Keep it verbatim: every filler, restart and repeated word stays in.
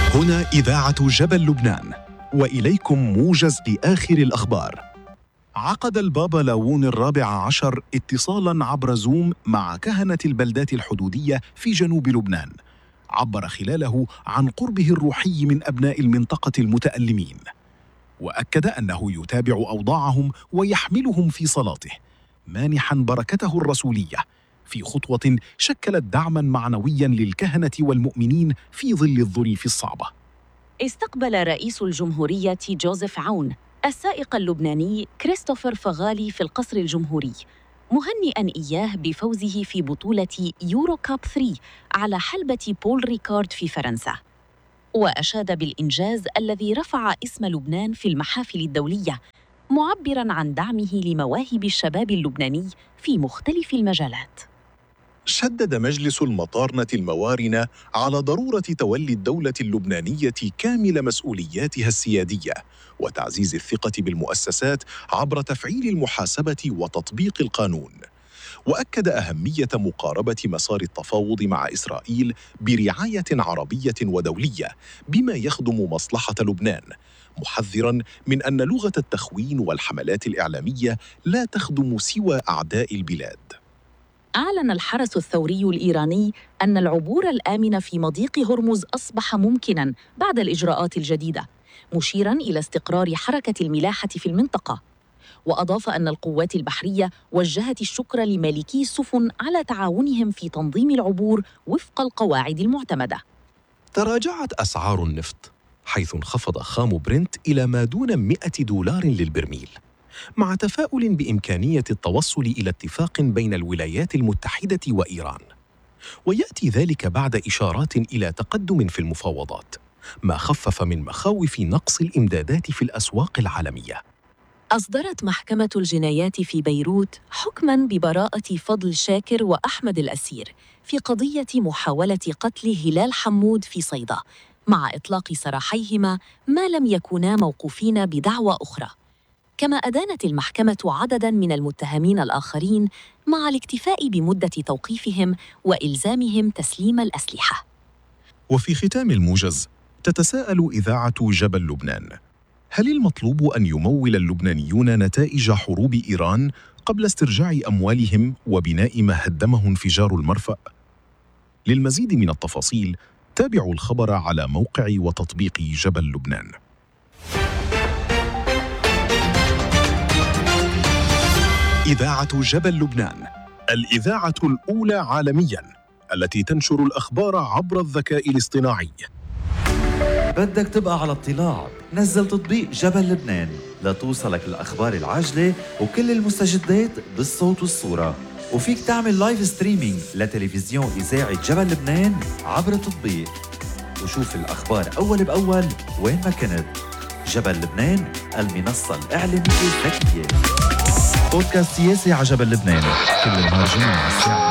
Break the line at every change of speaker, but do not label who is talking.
هنا إذاعة جبل لبنان، وإليكم موجز لآخر الأخبار. عقد البابا لاوون الرابع عشر اتصالاً عبر زوم مع كهنة البلدات الحدودية في جنوب لبنان، عبر خلاله عن قربه الروحي من أبناء المنطقة المتألمين، وأكد أنه يتابع أوضاعهم ويحملهم في صلاته، مانحاً بركته الرسولية في خطوة شكلت دعماً معنوياً للكهنة والمؤمنين في ظل الظروف الصعبة.
استقبل رئيس الجمهورية جوزيف عون السائق اللبناني كريستوفر فغالي في القصر الجمهوري، مهنئاً إياه بفوزه في بطولة يورو كاب ثلاثة على حلبة بول ريكارد في فرنسا، وأشاد بالإنجاز الذي رفع اسم لبنان في المحافل الدولية، معبراً عن دعمه لمواهب الشباب اللبناني في مختلف المجالات.
شدد مجلس المطارنة الموارنة على ضرورة تولي الدولة اللبنانية كامل مسؤولياتها السيادية وتعزيز الثقة بالمؤسسات عبر تفعيل المحاسبة وتطبيق القانون، وأكد أهمية مقاربة مسار التفاوض مع إسرائيل برعاية عربية ودولية بما يخدم مصلحة لبنان، محذراً من أن لغة التخوين والحملات الإعلامية لا تخدم سوى أعداء البلاد.
أعلن الحرس الثوري الإيراني أن العبور الآمن في مضيق هرمز أصبح ممكناً بعد الإجراءات الجديدة، مشيراً إلى استقرار حركة الملاحة في المنطقة. وأضاف أن القوات البحرية وجهت الشكر لمالكي السفن على تعاونهم في تنظيم العبور وفق القواعد المعتمدة.
تراجعت أسعار النفط، حيث انخفض خام برنت إلى ما دون مئة دولار للبرميل، مع تفاؤل بإمكانية التوصل إلى اتفاق بين الولايات المتحدة وإيران. ويأتي ذلك بعد إشارات إلى تقدم في المفاوضات، ما خفف من مخاوف نقص الإمدادات في الأسواق العالمية.
أصدرت محكمة الجنايات في بيروت حكماً ببراءة فضل شاكر وأحمد الأسير في قضية محاولة قتل هلال حمود في صيدا، مع إطلاق سراحيهما ما لم يكونا موقوفين بدعوى أخرى. كما أدانت المحكمة عدداً من المتهمين الآخرين مع الاكتفاء بمدة توقيفهم وإلزامهم تسليم الأسلحة.
وفي ختام الموجز، تتساءل إذاعة جبل لبنان: هل المطلوب أن يمول اللبنانيون نتائج حروب إيران قبل استرجاع أموالهم وبناء ما هدمه انفجار المرفأ؟ للمزيد من التفاصيل تابعوا الخبر على موقع وتطبيق جبل لبنان. إذاعة جبل لبنان، الإذاعة الأولى عالمياً التي تنشر الأخبار عبر الذكاء الاصطناعي.
بدك تبقى على اطلاع؟ نزل تطبيق جبل لبنان لتوصلك الأخبار العاجلة وكل المستجدات بالصوت والصورة، وفيك تعمل لايف ستريمينج لتلفزيون إذاعة جبل لبنان عبر التطبيق، وشوف الأخبار أول بأول وين ما كنت. جبل لبنان، المنصة الإعلامية الذكية. بودكاست سياسي على جبل لبنان كل نهار جمعة الساعة